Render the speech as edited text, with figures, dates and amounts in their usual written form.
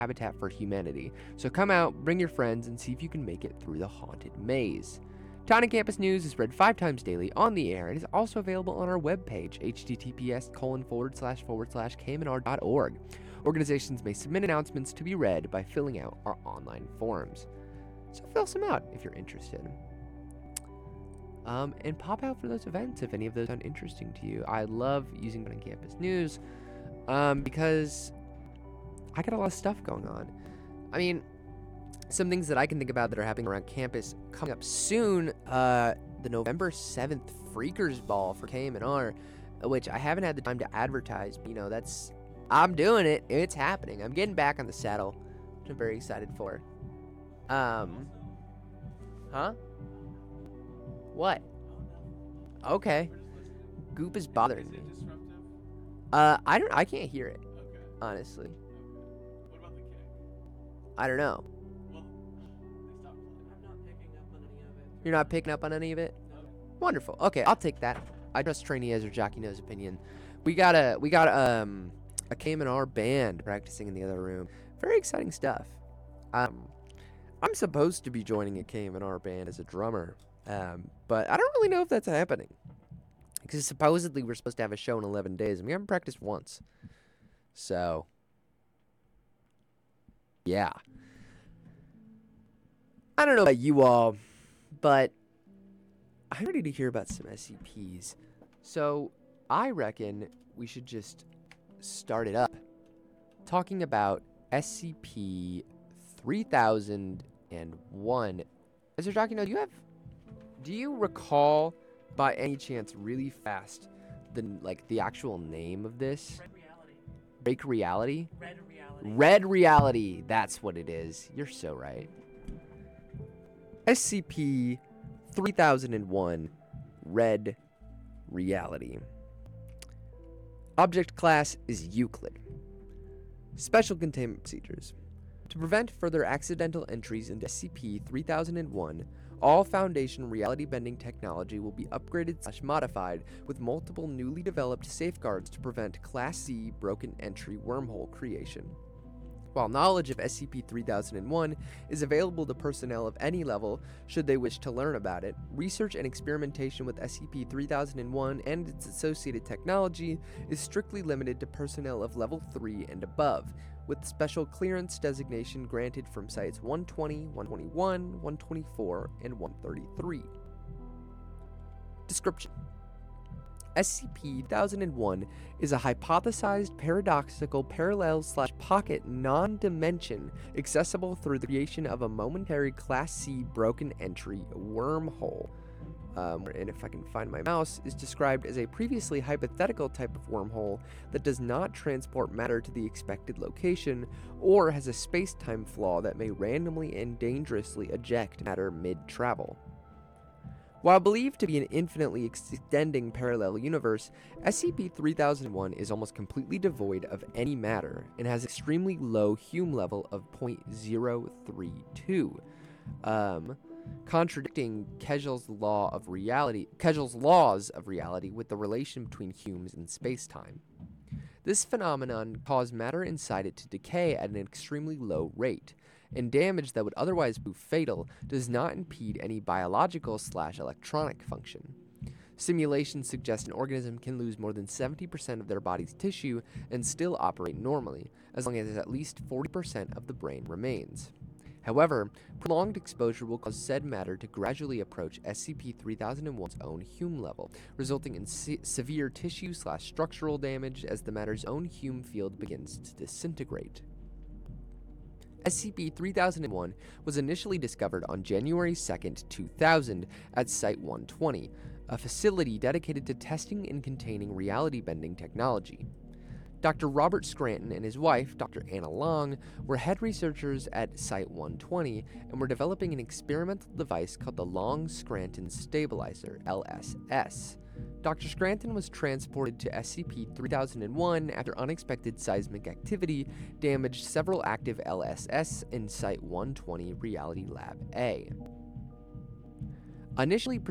Habitat for Humanity. So come out, bring your friends, and see if you can make it through the haunted maze. Town and Campus News is read 5 times daily on the air and is also available on our webpage, https://kmnr.org. Organizations may submit announcements to be read by filling out our online forms. So fill some out if you're interested. And pop out for those events if any of those sound interesting to you. I love using Town and Campus News because I got a lot of stuff going on. I mean, some things that I can think about that are happening around campus coming up soon. The November 7th Freakers Ball for KMNR, which I haven't had the time to advertise. But, I'm doing it. It's happening. I'm getting back on the saddle, which I'm very excited for. Huh? What? Okay. Goop is bothering me. I can't hear it. Honestly. What about the kick? I don't know. Well, they stopped playing. I'm not picking up on any of it. You're not picking up on any of it? No. Wonderful. Okay, I'll take that. I trust Trainee Ezra Jacquino's opinion. We got a KMNR band practicing in the other room. Very exciting stuff. I'm supposed to be joining a KMNR band as a drummer, but I don't really know if that's happening. Because supposedly we're supposed to have a show in 11 days, and we haven't practiced once. So, yeah. I don't know about you all, but I'm ready to hear about some SCPs. So, I reckon we should just start it up. Talking about SCP-3001. Mr. Jacquino, do you recall by any chance really fast the actual name of this? Red Reality. Break Reality? Red Reality. Red Reality. That's what it is. You're so right. SCP-3001 Red Reality. Object class is Euclid. Special containment procedures. To prevent further accidental entries into SCP-3001, all Foundation reality-bending technology will be upgraded/modified with multiple newly developed safeguards to prevent Class C broken entry wormhole creation. While knowledge of SCP-3001 is available to personnel of any level should they wish to learn about it, research and experimentation with SCP-3001 and its associated technology is strictly limited to personnel of Level 3 and above, with special clearance designation granted from Sites 120, 121, 124, and 133. Description: SCP-3001 is a hypothesized paradoxical parallel/pocket non-dimension accessible through the creation of a momentary Class C broken entry wormhole. And if I can find my mouse, is described as a previously hypothetical type of wormhole that does not transport matter to the expected location or has a space-time flaw that may randomly and dangerously eject matter mid-travel. While believed to be an infinitely extending parallel universe, SCP-3001 is almost completely devoid of any matter and has extremely low Hume level of 0.032, contradicting Kegel's laws of reality with the relation between Humes and spacetime. This phenomenon caused matter inside it to decay at an extremely low rate, and damage that would otherwise prove fatal does not impede any biological/electronic function. Simulations suggest an organism can lose more than 70% of their body's tissue and still operate normally, as long as at least 40% of the brain remains. However, prolonged exposure will cause said matter to gradually approach SCP-3001's own Hume level, resulting in severe tissue/structural damage as the matter's own Hume field begins to disintegrate. SCP-3001 was initially discovered on January 2nd, 2000 at Site-120, a facility dedicated to testing and containing reality-bending technology. Dr. Robert Scranton and his wife, Dr. Anna Long, were head researchers at Site-120 and were developing an experimental device called the Long-Scranton Stabilizer, LSS. Dr. Scranton was transported to SCP-3001 after unexpected seismic activity damaged several active LSS in Site-120 Reality Lab A. Initially